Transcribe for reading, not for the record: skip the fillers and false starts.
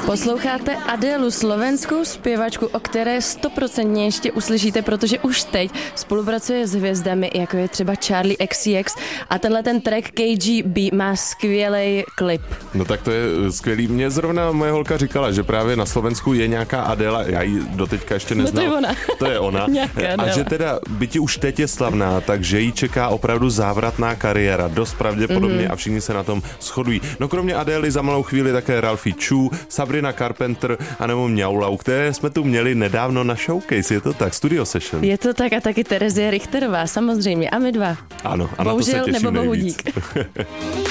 Posloucháte Adélu, slovenskou zpěvačku, o které 100% ještě uslyšíte, protože už teď spolupracuje s hvězdami, jako je třeba Charli XCX, a tenhle ten track KGB má skvělý klip. No tak to je skvělý. Mě zrovna moje holka říkala, že právě na Slovensku je nějaká Adéla, já ji doteďka ještě neznal. No to je ona. To je ona. A že teda, byť už teď je slavná, takže jí čeká opravdu závratná kariéra, dost pravděpodobně a všichni se na tom shodují. No kromě Adély za malou chvíli také Ralphie Chu, Sabrina Carpenter a nebo Mňaulau, které jsme tu měli nedávno na showcase, je to tak, Studio Session. Je to tak a taky Terezie Richterová, samozřejmě, a my dva. Ano, a bohužel, na to se těším nebo nejvíc. Bohudík.